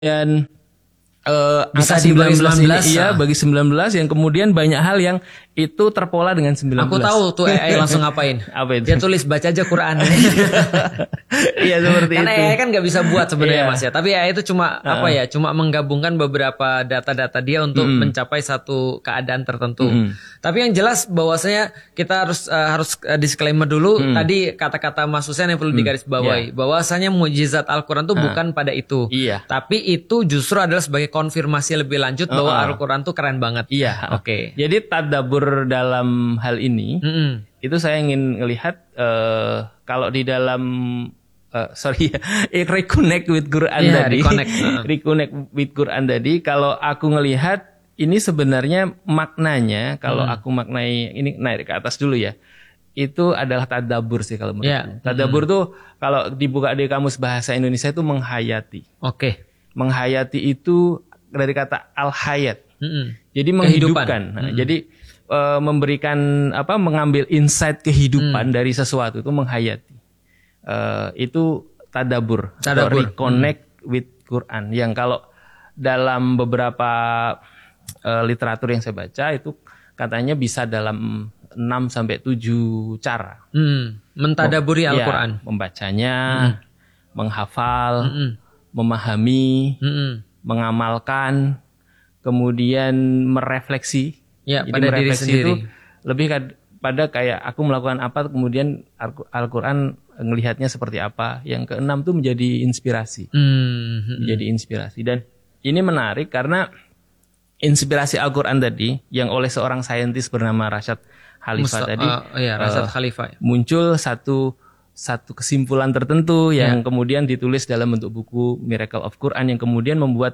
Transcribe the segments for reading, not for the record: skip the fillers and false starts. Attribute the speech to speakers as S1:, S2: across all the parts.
S1: Dan
S2: Bisa
S1: angka
S2: dibagi
S1: 19 ini
S2: 19,
S1: iya bagi 19 yang kemudian banyak hal yang itu terpola dengan 19.
S2: Aku tahu tuh AI langsung ngapain.
S1: Apa itu?
S2: Dia tulis baca aja Quran.
S1: Iya seperti
S2: Karena
S1: itu.
S2: AI kan nggak bisa buat sebenarnya
S1: Iya.
S2: Mas ya. Tapi AI itu cuma apa ya? Cuma menggabungkan beberapa data-data dia untuk mencapai satu keadaan tertentu. Tapi yang jelas bahwasanya kita harus disclaimer dulu. Tadi kata-kata Mas Husain yang perlu digarisbawahi. Bahwasanya mukjizat Al-Quran itu bukan pada itu.
S1: Iya.
S2: Tapi itu justru adalah sebagai konfirmasi lebih lanjut bahwa Al-Quran itu keren banget.
S1: Iya.
S2: Oke.
S1: Jadi tadabbur dalam hal ini itu saya ingin melihat kalau di dalam reconnect with Quran
S2: Iya,
S1: tadi.
S2: reconnect,
S1: Reconnect with Quran tadi. Kalau aku ngelihat ini sebenarnya maknanya kalau aku maknai ini naik ke atas dulu ya. Itu adalah tadabbur sih kalau menurut saya. Tadabbur tuh kalau dibuka di kamus bahasa Indonesia itu menghayati.
S2: Oke.
S1: Menghayati itu dari kata al-hayat. Jadi menghidupkan. Nah, jadi memberikan mengambil insight kehidupan dari sesuatu itu menghayati. Itu tadabbur. Reconnect with Quran. Yang kalau dalam beberapa literatur yang saya baca itu katanya bisa dalam 6 sampai 7 cara.
S2: Mentadaburi Al-Quran.
S1: Ya, membacanya, menghafal, memahami, mengamalkan, kemudian merefleksi.
S2: Ya,
S1: jadi
S2: pada diri sendiri.
S1: Itu lebih pada kayak aku melakukan apa, kemudian Al-Quran ngelihatnya seperti apa. Yang keenam tuh menjadi inspirasi. Menjadi inspirasi. Dan ini menarik karena inspirasi Al-Quran tadi yang oleh seorang saintis bernama Rashad Khalifa tadi
S2: Rashad Khalifa
S1: muncul satu kesimpulan tertentu yang kemudian ditulis dalam bentuk buku Miracle of Quran yang kemudian membuat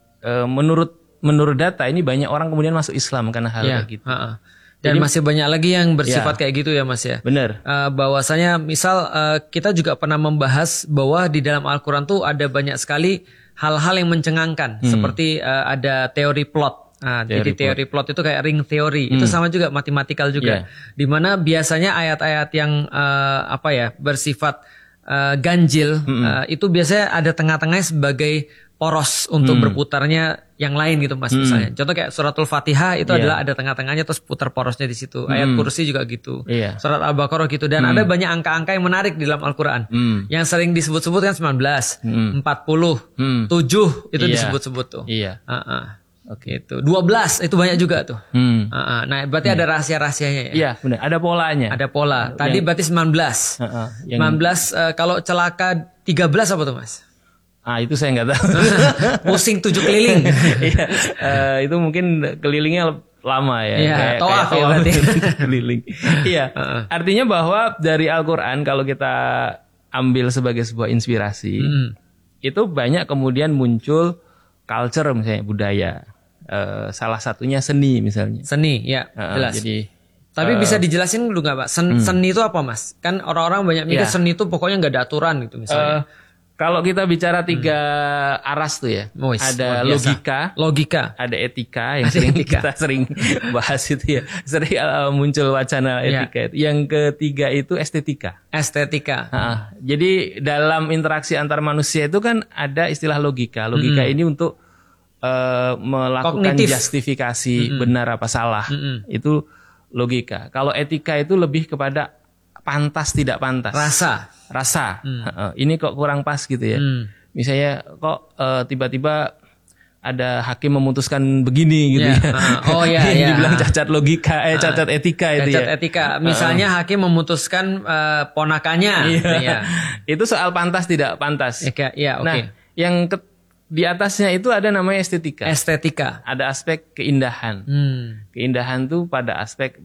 S1: menurut data ini banyak orang kemudian masuk Islam karena hal kayak gitu.
S2: Dan jadi, masih banyak lagi yang bersifat kayak gitu ya Mas ya.
S1: Benar.
S2: Bahwasanya misal kita juga pernah membahas bahwa di dalam Al-Quran tuh ada banyak sekali hal-hal yang mencengangkan seperti ada teori plot. Jadi teori plot itu kayak ring theory itu sama juga matematikal juga. Dimana biasanya ayat-ayat yang bersifat ganjil itu biasanya ada tengah-tengahnya sebagai poros untuk berputarnya yang lain gitu Mas misalnya. Contoh kayak suratul Fatihah itu adalah ada tengah-tengahnya terus putar porosnya di situ. Ayat kursi juga gitu. Surat Al-Baqarah gitu dan ada banyak angka-angka yang menarik di dalam Al-Quran. Yang sering disebut-sebut kan 19, 40, 7 itu disebut-sebut tuh. Oke itu 12 itu banyak juga tuh. Nah berarti ada rahasia-rahasianya ya.
S1: Iya benar, ada polanya.
S2: Ada pola. Tadi berarti 19. 19 kalau celaka 13 apa tuh Mas?
S1: Itu saya nggak tahu.
S2: Pusing 7 keliling.
S1: Itu mungkin kelilingnya lama ya.
S2: Iya, tawaf ya berarti.
S1: Keliling. Iya. Artinya bahwa dari Al-Quran kalau kita ambil sebagai sebuah inspirasi, itu banyak kemudian muncul culture misalnya budaya. Salah satunya seni misalnya.
S2: Seni, ya jelas.
S1: Jadi,
S2: tapi bisa dijelasin dulu nggak Pak? Seni itu apa Mas? Kan orang-orang banyak mikir seni itu pokoknya nggak ada aturan gitu misalnya.
S1: Kalau kita bicara 3 aras tuh ya, ada logika, ada etika yang kita sering bahas itu ya, sering muncul wacana etika. Yang ketiga itu estetika. Jadi dalam interaksi antar manusia itu kan ada istilah logika. Logika ini untuk melakukan justifikasi benar apa salah, itu logika. Kalau etika itu lebih kepada pantas tidak pantas. Rasa. Ini kok kurang pas gitu ya. Misalnya kok tiba-tiba ada hakim memutuskan begini gitu ya. Yang dibilang cacat logika, cacat etika itu ya.
S2: Cacat etika. Misalnya hakim memutuskan ponakannya.
S1: Itu soal pantas tidak pantas. Nah, yang di atasnya itu ada namanya estetika.
S2: Estetika.
S1: Ada aspek keindahan. Keindahan tuh pada aspek